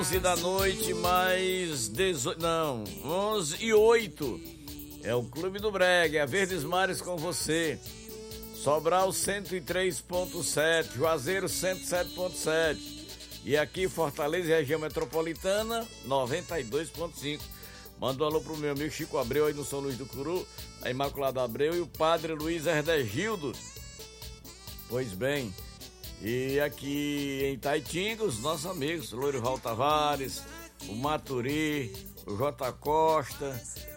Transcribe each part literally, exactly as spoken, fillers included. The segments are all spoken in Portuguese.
onze da noite, mais dezoito, não, onze e oito. É o Clube do Brega, é a Verdes Mares com você. Sobral cento e três ponto sete, Juazeiro cento e sete ponto sete. E aqui Fortaleza e região metropolitana noventa e dois ponto cinco. Manda um alô pro meu amigo Chico Abreu aí no São Luís do Curu, a Imaculada Abreu e o Padre Luiz Herdegildo. Pois bem, e aqui em Taitinga, os nossos amigos, Lourival Tavares, o Maturi, o J. Costa,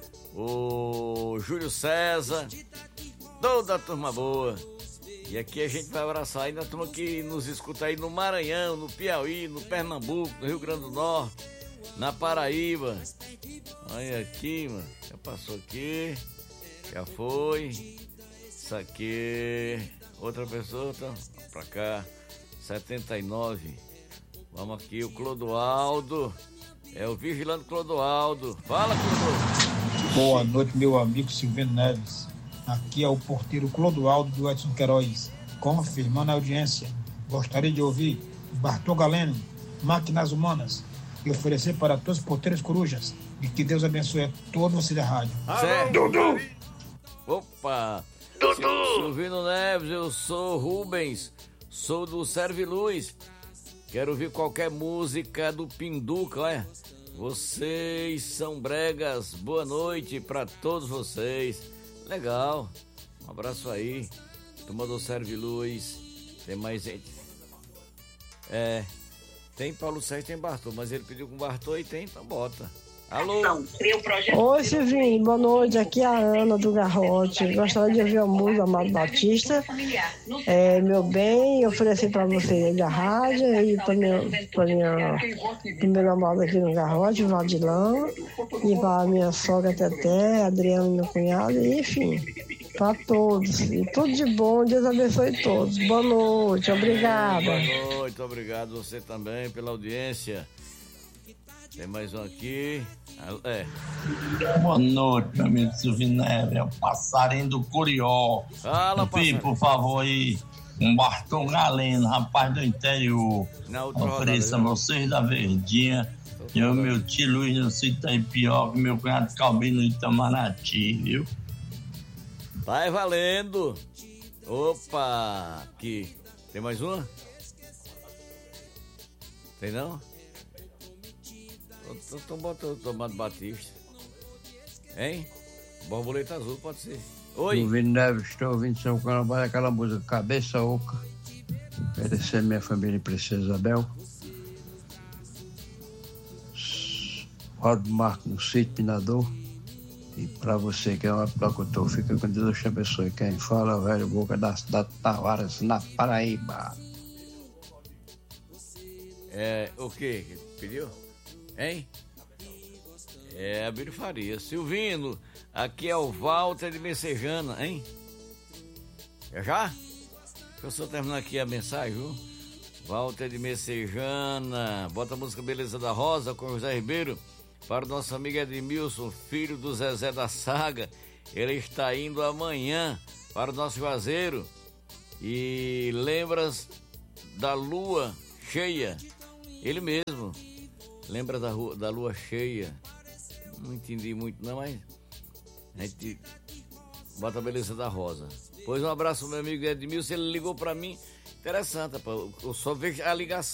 o Júlio César, toda a turma boa. E aqui a gente vai abraçar ainda a turma que nos escuta aí no Maranhão, no Piauí, no Pernambuco, no Rio Grande do Norte, na Paraíba. Olha aqui, mano, já passou aqui, já foi. Isso aqui, outra pessoa, tá pra cá, setenta e nove. Vamos aqui, o Clodoaldo, é o Vigilante Clodoaldo. Fala, Clodoaldo. Boa noite, meu amigo Silvino Neves. Aqui é o porteiro Clodoaldo do Edson Queiroz, confirmando a audiência. Gostaria de ouvir Bartô Galeno, Máquinas Humanas, e oferecer para todos os porteiros corujas. E que Deus abençoe a todos vocês da rádio. Certo. Dudu! Opa! Dudu! Silvino Neves, eu sou Rubens, sou do Serviluz. Quero ouvir qualquer música do Pinduca, olha. Vocês são bregas, boa noite para todos vocês. Legal, um abraço aí. Turma do Serviluz. Tem mais gente? É, tem Paulo Sérgio, tem Bartô, mas ele pediu com Bartô e tem, então bota. Alô? Oi, Silvinho, boa noite. Aqui é a Ana do Garrote. Gostaria de ouvir a música Amado Batista. É, meu bem, ofereci para você da rádio e para minha, para minha, pro meu namorado aqui no Garrote, o Vadilão, e para minha sogra Teté, Adriano, meu cunhado, e enfim, para todos. E tudo de bom, Deus abençoe todos. Boa noite, obrigada. Boa noite, obrigado você também pela audiência. Tem mais um aqui. É. Boa noite, meu amigo Silvino Neves. É o passarinho do Curió. Fala, passarinho. Por favor, aí. Um Bartô Galeno, rapaz do interior. Ofereça a vocês da Verdinha. E o meu tio Luiz no Sítio Ipioca, meu cunhado Calbino no Itamaraty, viu? Vai valendo. Opa, aqui. Tem mais uma? Tem não? Então bota o Tomado Batista. Hein? Borboleta Azul, pode ser. Oi. Silvino Neves, estou ouvindo seu canal, vai aquela música Cabeça Oca. Agradecer a minha família em Princesa Isabel. Rodo Marco no Sítio Pinador. E para você que é um locutor, fica com Deus te abençoe. Quem fala é o velho Boca da cidade de Tavares, na Paraíba. É, o que? Pediu? Hein? É, Abílio Faria. Silvino, aqui é o Walter de Messejana, hein? É já? Deixa eu só terminar aqui a mensagem, viu? Walter de Messejana, bota a música Beleza da Rosa com José Ribeiro para o nosso amigo Edmilson, filho do Zezé da Saga. Ele está indo amanhã para o nosso Juazeiro. E lembras da lua cheia? Ele mesmo. Lembra da, rua, da lua cheia? Não entendi muito não, mas a gente bota a Beleza da Rosa. Pois um abraço, meu amigo Edmilson, ele ligou pra mim, interessante, rapaz. Eu só vejo a ligação.